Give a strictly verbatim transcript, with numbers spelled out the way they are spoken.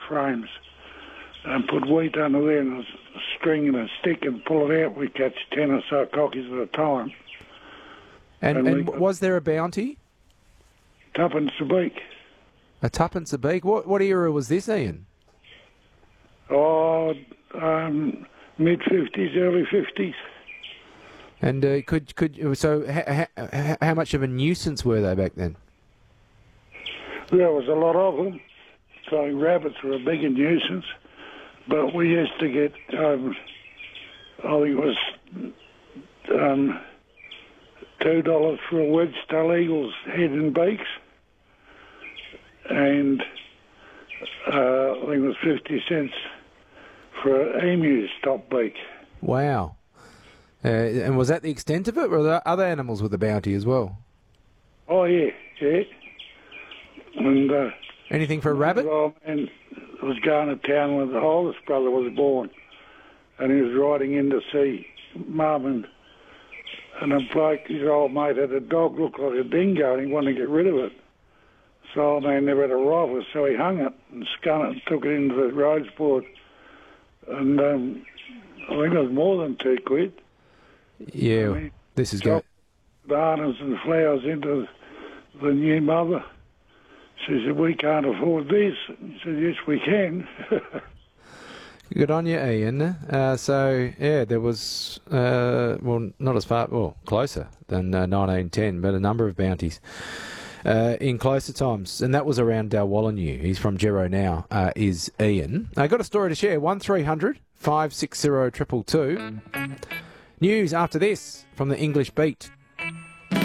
frames and put wheat under there and a string and a stick and pull it out. We catch ten or so cockies at a time. And, And and we- was there a bounty? Tuppence a beak. A tuppence a beak? What, what era was this, Ian? Oh, um, mid-fifties, early fifties. And uh, could could so ha, ha, how much of a nuisance were they back then? There was a lot of them. So rabbits were a bigger nuisance. But we used to get, um, I think it was um, two dollars for a wedge-tail eagle's head and beaks. And uh, I think it was fifty cents for an emu's top beak. Wow. Uh, and was that the extent of it, or were there other animals with the bounty as well? Oh, yeah, yeah. And uh, Anything for a rabbit? Well, and was going to town when the oldest brother was born, and he was riding in to see Mum, and, and a bloke, his old mate, had a dog looked like a dingo, and he wanted to get rid of it. So old man never had a rifle, so he hung it and scun it and took it into the roads board. And um, I think it was more than two quid. Yeah, I mean, this is good. Bananas and flowers into the new mother. She said, we can't afford this. He said, yes, we can. Good on you, Ian. Uh, so, yeah, there was, uh, well, not as far, well, closer than uh, nineteen ten, but a number of bounties uh, in closer times. And that was around Dalwallinu. He's from Gero now, uh, is Ian. I got a story to share. one three hundred five six zero two two two. News after this from the English Beat.